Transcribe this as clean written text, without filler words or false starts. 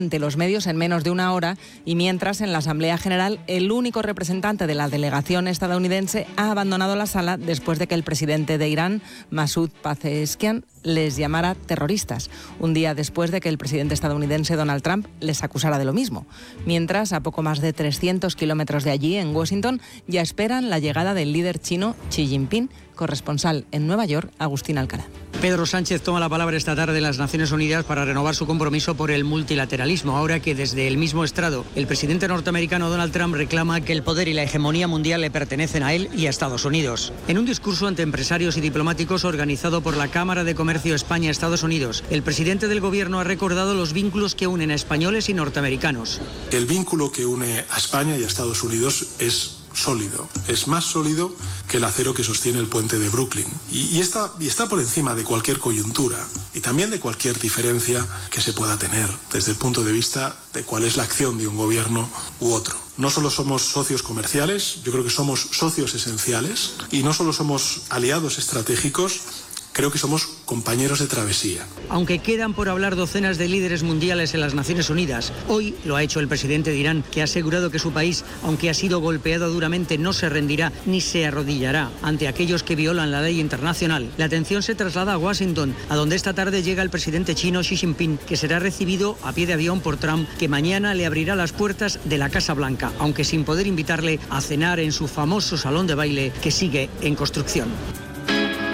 ante los medios en menos de una hora, y mientras en la Asamblea General el único representante de la delegación estadounidense ha abandonado la sala después de que el presidente de Irán, Masoud Pezeshkian, les llamara terroristas, un día después de que el presidente estadounidense Donald Trump les acusara de lo mismo. Mientras, a poco más de 300 kilómetros de allí, en Washington, ya esperan la llegada del líder chino Xi Jinping. Corresponsal en Nueva York, Agustín Alcalá. Pedro Sánchez toma la palabra esta tarde en las Naciones Unidas para renovar su compromiso por el multilateralismo, ahora que desde el mismo estrado el presidente norteamericano Donald Trump reclama que el poder y la hegemonía mundial le pertenecen a él y a Estados Unidos. En un discurso ante empresarios y diplomáticos organizado por la Cámara de Comercio España-Estados Unidos, el presidente del gobierno ha recordado los vínculos que unen a españoles y norteamericanos. El vínculo que une a España y a Estados Unidos es sólido, es más sólido que el acero que sostiene el puente de Brooklyn y está por encima de cualquier coyuntura y también de cualquier diferencia que se pueda tener desde el punto de vista de cuál es la acción de un gobierno u otro. No solo somos socios comerciales, yo creo que somos socios esenciales y no solo somos aliados estratégicos, creo que somos compañeros de travesía. Aunque quedan por hablar docenas de líderes mundiales en las Naciones Unidas, hoy lo ha hecho el presidente de Irán, que ha asegurado que su país, aunque ha sido golpeado duramente, no se rendirá ni se arrodillará ante aquellos que violan la ley internacional. La atención se traslada a Washington, a donde esta tarde llega el presidente chino Xi Jinping, que será recibido a pie de avión por Trump, que mañana le abrirá las puertas de la Casa Blanca, aunque sin poder invitarle a cenar en su famoso salón de baile que sigue en construcción.